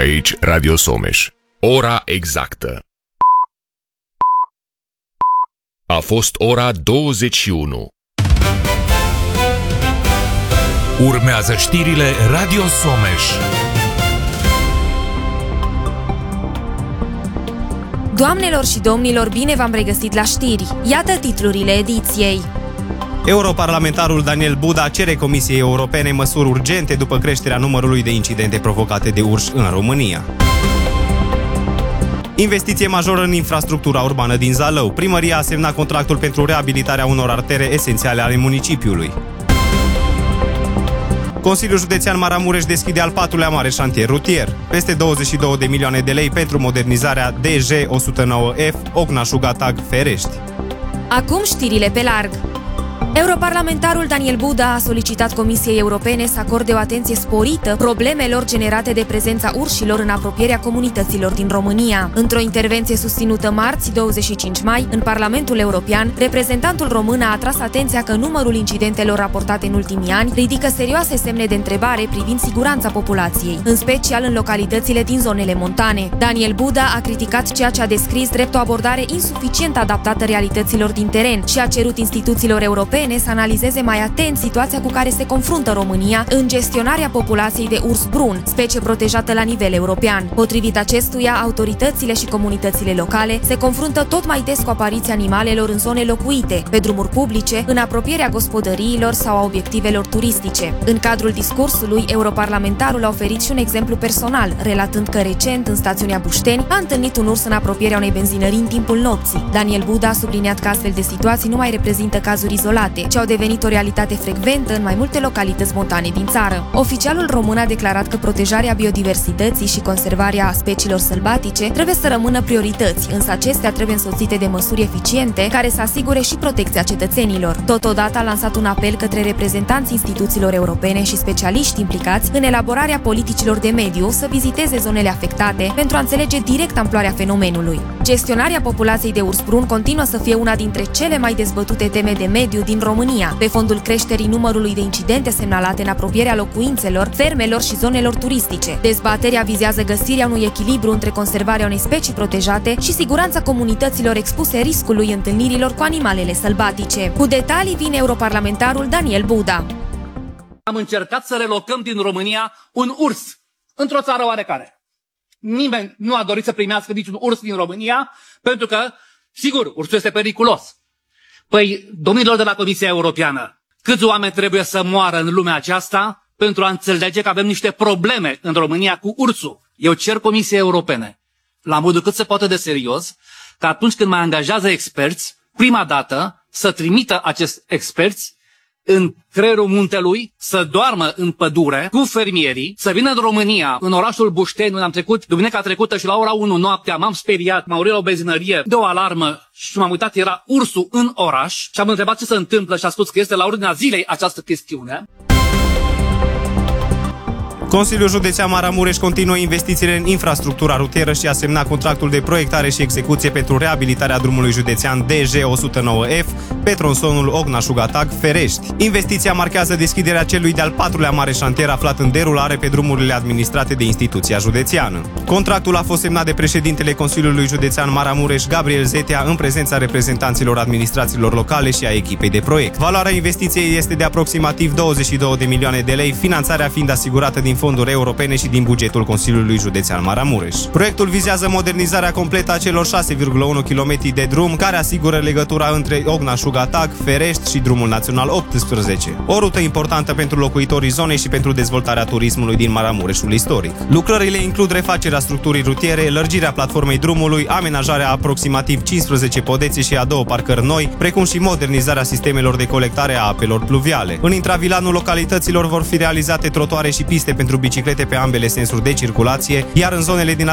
Aici Radio Someș. Ora exactă. A fost ora 21. Urmează știrile Radio Someș. Doamnelor și domnilor, bine v-am regăsit la știri. Iată titlurile ediției. Europarlamentarul Daniel Buda cere Comisiei Europene măsuri urgente după creșterea numărului de incidente provocate de urși în România. Investiție majoră în infrastructura urbană din Zalău. Primăria a semnat contractul pentru reabilitarea unor artere esențiale ale municipiului. Consiliul Județean Maramureș deschide al 4-lea mare șantier rutier. Peste 22 de milioane de lei pentru modernizarea DG109F Ogna-Șugatag-Ferești. Acum știrile pe larg. Europarlamentarul Daniel Buda a solicitat Comisiei Europene să acorde o atenție sporită problemelor generate de prezența urșilor în apropierea comunităților din România. Într-o intervenție susținută marți, 25 mai, în Parlamentul European, reprezentantul român a atras atenția că numărul incidentelor raportate în ultimii ani ridică serioase semne de întrebare privind siguranța populației, în special în localitățile din zonele montane. Daniel Buda a criticat ceea ce a descris drept o abordare insuficient adaptată realităților din teren și a cerut instituțiilor europene să analizeze mai atent situația cu care se confruntă România în gestionarea populației de urs brun, specie protejată la nivel european. Potrivit acestuia, autoritățile și comunitățile locale se confruntă tot mai des cu apariția animalelor în zone locuite, pe drumuri publice, în apropierea gospodăriilor sau a obiectivelor turistice. În cadrul discursului, europarlamentarul a oferit și un exemplu personal, relatând că recent, în stațiunea Bușteni, a întâlnit un urs în apropierea unei benzinării în timpul nopții. Daniel Buda a subliniat că astfel de situații nu mai reprezintă cazuri izolate, ce au devenit o realitate frecventă în mai multe localități montane din țară. Oficialul român a declarat că protejarea biodiversității și conservarea speciilor sălbatice trebuie să rămână priorități, însă acestea trebuie însoțite de măsuri eficiente care să asigure și protecția cetățenilor. Totodată a lansat un apel către reprezentanții instituțiilor europene și specialiști implicați în elaborarea politicilor de mediu să viziteze zonele afectate pentru a înțelege direct amploarea fenomenului. Gestionarea populației de urs brun continuă să fie una dintre cele mai dezbătute teme de mediu din România, pe fondul creșterii numărului de incidente semnalate în apropierea locuințelor, fermelor și zonelor turistice. Dezbaterea vizează găsirea unui echilibru între conservarea unei specii protejate și siguranța comunităților expuse riscului întâlnirilor cu animalele sălbatice. Cu detalii vine europarlamentarul Daniel Buda. Am încercat să relocăm din România un urs într-o țară oarecare. Nimeni nu a dorit să primească niciun urs din România, pentru că, sigur, ursul este periculos. Păi, domnilor de la Comisia Europeană, câți oameni trebuie să moară în lumea aceasta pentru a înțelege că avem niște probleme în România cu ursul? Eu cer Comisiei Europene, la modul cât se poate de serios, că atunci când mai angajează experți, prima dată să trimită acești experți în creierul muntelui, să doarmă în pădure cu fermierii, să vină în România, în orașul Bușteni, unde am trecut duminica trecută și la ora 1 noaptea m-am speriat, m-am urât la o benzinărie de o alarmă și m-am uitat, era ursul în oraș și am întrebat ce se întâmplă și a spus că este la ordinea zilei această chestiune. Consiliul Județean Maramureș continuă investițiile în infrastructura rutieră și a semnat contractul de proiectare și execuție pentru reabilitarea drumului județean DG109F pe tronsonul Ogna-Șugatag-Ferești. Investiția marchează deschiderea celui de-al 4-lea mare șantier aflat în derulare pe drumurile administrate de instituția județeană. Contractul a fost semnat de președintele Consiliului Județean Maramureș, Gabriel Zetea, în prezența reprezentanților administrațiilor locale și a echipei de proiect. Valoarea investiției este de aproximativ 22 de milioane de lei, finanțarea fiind asigurată din fonduri europene și din bugetul Consiliului Județean Maramureș. Proiectul vizează modernizarea completă a celor 6,1 km de drum care asigură legătura între Ogna-Șugatag, Ferești și drumul național 18. O rută importantă pentru locuitorii zonei și pentru dezvoltarea turismului din Maramureșul istoric. Lucrările includ refacerea structurii rutiere, lărgirea platformei drumului, amenajarea aproximativ 15 podețe și a 2 parcări noi, precum și modernizarea sistemelor de colectare a apelor pluviale. În intravilanul localităților vor fi realizate trotuare și piste pentru biciclete pe ambele sensuri de circulație, iar în zonele din